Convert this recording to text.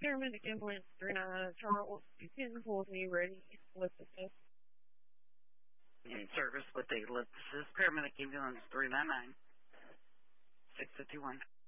Paramedic ambulance 39 Charles, you can hold me ready with the test. In service with the ellipsis, paramedic ambulance 399, 651.